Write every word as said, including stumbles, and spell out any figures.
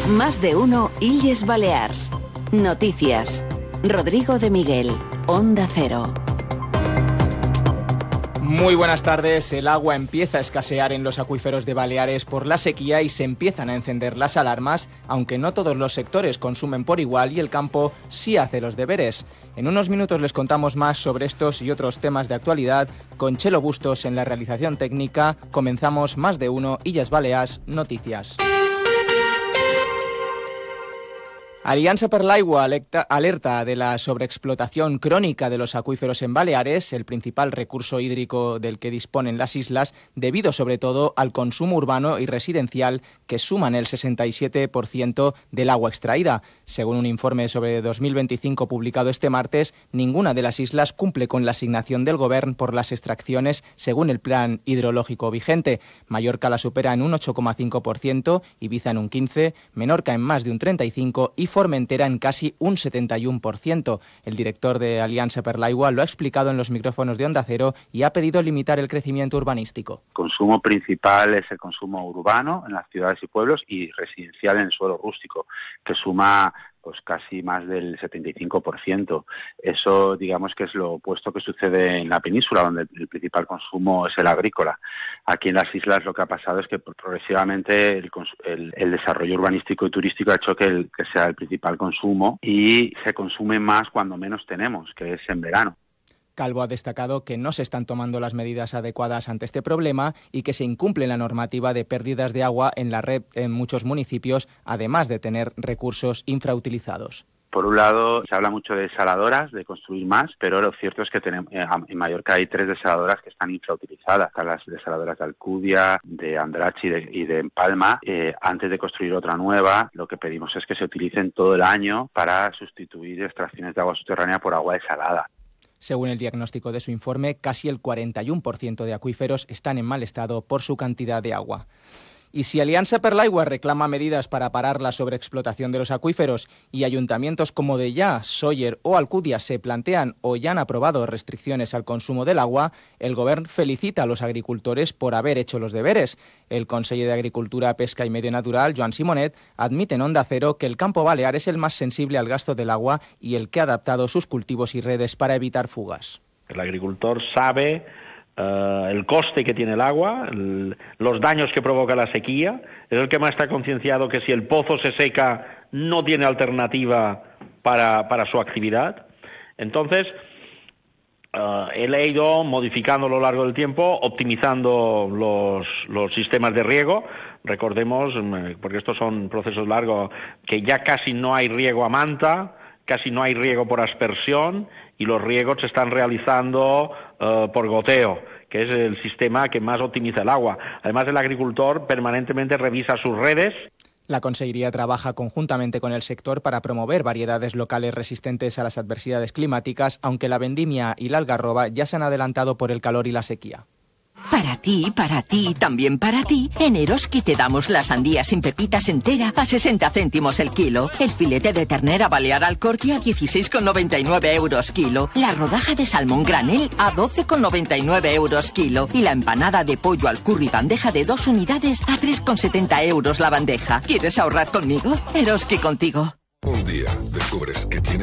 Más de uno Illes Balears. Noticias. Rodrigo de Miguel, Onda Cero. Muy buenas tardes. El agua empieza a escasear en los acuíferos de Baleares por la sequía y se empiezan a encender las alarmas, aunque no todos los sectores consumen por igual y el campo sí hace los deberes. En unos minutos les contamos más sobre estos y otros temas de actualidad con Chelo Bustos en la realización técnica. Comenzamos Más de uno Illes Balears Noticias. Aliança per l'Aigua alerta de la sobreexplotación crónica de los acuíferos en Baleares, el principal recurso hídrico del que disponen las islas, debido sobre todo al consumo urbano y residencial que suman el sesenta y siete por ciento del agua extraída. Según un informe sobre dos mil veinticinco publicado este martes, ninguna de las islas cumple con la asignación del Gobierno por las extracciones según el plan hidrológico vigente. Mallorca la supera en un ocho coma cinco por ciento, Ibiza en un quince por ciento, Menorca en más de un treinta y cinco por ciento y Formentera en casi un setenta y uno por ciento. El director de Aliança per l'Aigua lo ha explicado en los micrófonos de Onda Cero y ha pedido limitar el crecimiento urbanístico. El consumo principal es el consumo urbano en las ciudades y pueblos y residencial en el suelo rústico, que suma pues casi más del setenta y cinco por ciento. Eso, digamos, que es lo opuesto que sucede en la península, donde el principal consumo es el agrícola. Aquí en las islas lo que ha pasado es que progresivamente el, el, el desarrollo urbanístico y turístico ha hecho que, el, que sea el principal consumo y se consume más cuando menos tenemos, que es en verano. Calvo ha destacado que no se están tomando las medidas adecuadas ante este problema y que se incumple la normativa de pérdidas de agua en la red en muchos municipios, además de tener recursos infrautilizados. Por un lado, se habla mucho de desaladoras, de construir más, pero lo cierto es que tenemos, en Mallorca hay tres desaladoras que están infrautilizadas. Están las desaladoras de Alcudia, de Andratx y de, y de Palma. Eh, antes de construir otra nueva, lo que pedimos es que se utilicen todo el año para sustituir extracciones de agua subterránea por agua desalada. Según el diagnóstico de su informe, casi el cuarenta y uno por ciento de acuíferos están en mal estado por su cantidad de agua. Y si Aliança per l'Aigua reclama medidas para parar la sobreexplotación de los acuíferos y ayuntamientos como Deià, Sóller o Alcúdia se plantean o ya han aprobado restricciones al consumo del agua, el Gobierno felicita a los agricultores por haber hecho los deberes. El conseller de Agricultura, Pesca y Medio Natural, Joan Simonet, admite en Onda Cero que el campo balear es el más sensible al gasto del agua y el que ha adaptado sus cultivos y redes para evitar fugas. El agricultor sabe Uh, el coste que tiene el agua, el, los daños que provoca la sequía, es el que más está concienciado que si el pozo se seca no tiene alternativa para, para su actividad. Entonces, uh, él ha ido modificando a lo largo del tiempo, optimizando los, los sistemas de riego. Recordemos, porque estos son procesos largos, que ya casi no hay riego a manta, casi no hay riego por aspersión y los riegos se están realizando uh, por goteo, que es el sistema que más optimiza el agua. Además, el agricultor permanentemente revisa sus redes. La Consellería trabaja conjuntamente con el sector para promover variedades locales resistentes a las adversidades climáticas, aunque la vendimia y la algarroba ya se han adelantado por el calor y la sequía. Para ti, para ti, también para ti, en Eroski te damos la sandía sin pepitas entera a sesenta céntimos el kilo, el filete de ternera balear al corte a dieciséis con noventa y nueve euros kilo, la rodaja de salmón granel a doce con noventa y nueve euros kilo y la empanada de pollo al curry bandeja de dos unidades a tres con setenta euros la bandeja. ¿Quieres ahorrar conmigo? Eroski contigo. Un día descubres que tienes